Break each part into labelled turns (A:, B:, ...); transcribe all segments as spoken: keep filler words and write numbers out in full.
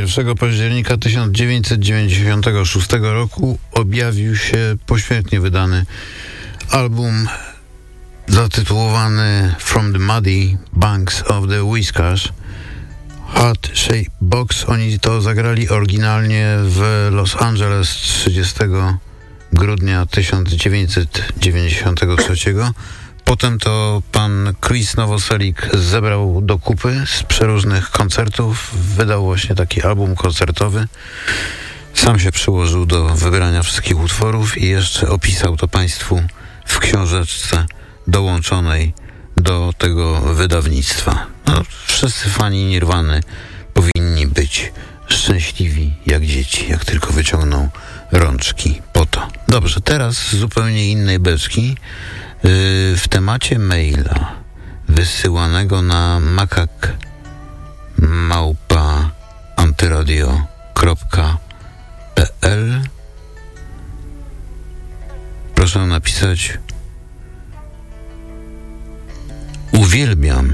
A: pierwszego października tysiąc dziewięćset dziewięćdziesiątego szóstego roku objawił się pośmiertnie wydany album zatytułowany From the Muddy Banks of the Whiskers Heart Shape Box. Oni to zagrali oryginalnie w Los Angeles trzydziestego grudnia tysiąc dziewięćset dziewięćdziesiątego trzeciego. Potem to pan Chris Novoselic zebrał do kupy z przeróżnych koncertów, wydał właśnie taki album koncertowy. Sam się przyłożył do wybrania wszystkich utworów i jeszcze opisał to państwu w książeczce dołączonej do tego wydawnictwa. No, wszyscy fani Nirwany powinni być szczęśliwi jak dzieci, jak tylko wyciągną rączki po to. Dobrze, teraz z zupełnie innej beczki. W temacie maila wysyłanego na makak małpa antyradio kropka pe el proszę napisać: uwielbiam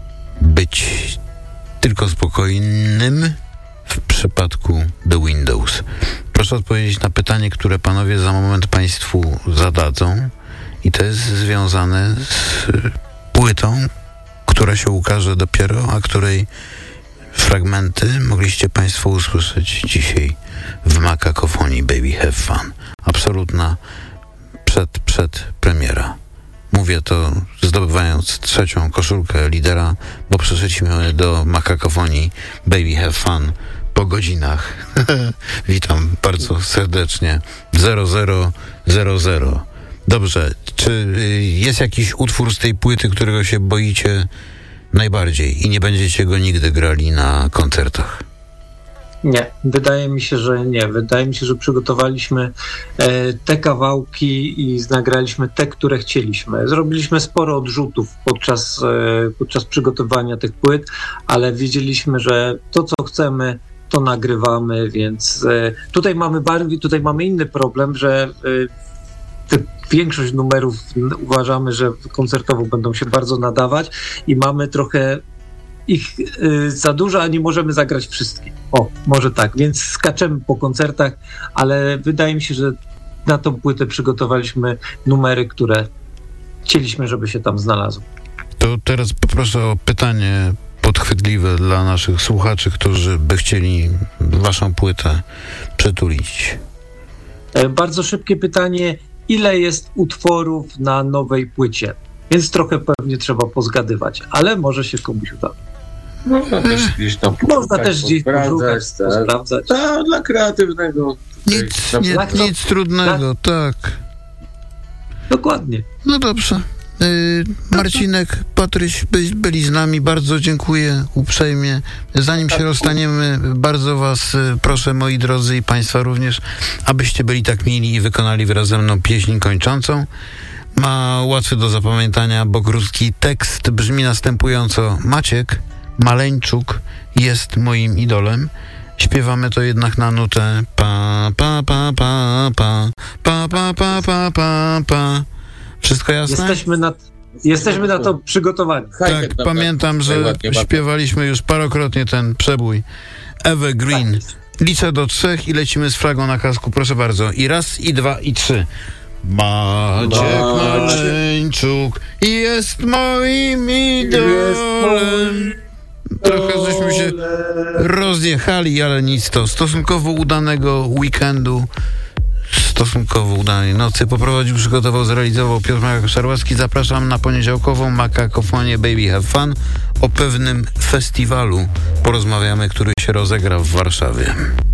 A: być tylko spokojnym w przypadku The Windows. Proszę odpowiedzieć na pytanie, które panowie za moment państwu zadadzą. I to jest związane z płytą, która się ukaże dopiero, a której fragmenty mogliście państwo usłyszeć dzisiaj w Makakofonii Baby Have Fun. Absolutna przed, przed premiera. Mówię to zdobywając trzecią koszulkę lidera, bo przyszliśmy do Makakofonii Baby Have Fun po godzinach. Witam bardzo serdecznie. zero zero zero zero. Dobrze, czy jest jakiś utwór z tej płyty, którego się boicie najbardziej i nie będziecie go nigdy grali na koncertach?
B: Nie, wydaje mi się, że nie. Wydaje mi się, że przygotowaliśmy e, te kawałki i nagraliśmy te, które chcieliśmy. Zrobiliśmy sporo odrzutów podczas, e, podczas przygotowania tych płyt, ale wiedzieliśmy, że to, co chcemy, to nagrywamy, więc e, tutaj mamy bardziej, tutaj mamy inny problem, że e, te, większość numerów uważamy, że koncertowo będą się bardzo nadawać i mamy trochę ich y, za dużo, a nie możemy zagrać wszystkich. O, może tak, więc skaczemy po koncertach, ale wydaje mi się, że na tą płytę przygotowaliśmy numery, które chcieliśmy, żeby się tam znalazły.
A: To teraz poproszę o pytanie podchwytliwe dla naszych słuchaczy, którzy by chcieli waszą płytę przytulić.
B: E, bardzo szybkie pytanie. Ile jest utworów na nowej płycie? Więc trochę pewnie trzeba pozgadywać, ale może się komuś uda.
C: Można też gdzieś tam
B: Można też gdzieś poszukać, sprawdzać.
C: Tak, dla kreatywnego.
A: Nic, nie, nic trudnego, tak.
B: Dokładnie.
A: No dobrze. Yy, Marcinek, Patryś by, byli z nami. Bardzo dziękuję uprzejmie. Zanim się rozstaniemy, bardzo was y, proszę, moi drodzy, i państwa również, abyście byli tak mili i wykonali wraz ze mną pieśń kończącą. Ma łatwy do zapamiętania, bo krótki tekst brzmi następująco: Maciek Maleńczuk jest moim idolem. Śpiewamy to jednak na nutę pa pa pa pa pa pa pa pa pa pa pa. Wszystko jasne?
B: Jesteśmy na, jesteśmy na to przygotowani.
A: Tak, pamiętam, że śpiewaliśmy już parokrotnie ten przebój Evergreen. Liczę do trzech i lecimy z flagą na kasku. Proszę bardzo. I raz, i dwa, i trzy. Maciek Maleńczuk jest moim idolem. Trochę żeśmy się rozjechali, ale nic to. Stosunkowo udanego weekendu, stosunkowo udanej nocy poprowadził, przygotował, zrealizował Piotr Makak-Szarłacki. Zapraszam na poniedziałkową Makakofonię Baby Have Fun. O pewnym festiwalu porozmawiamy, który się rozegra w Warszawie.